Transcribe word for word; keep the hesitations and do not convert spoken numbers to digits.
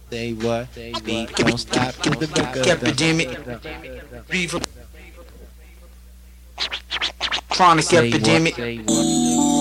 Say what? Beat don't stop to the break of Epidemic. dawn. Beef. Chronic Say epidemic. what?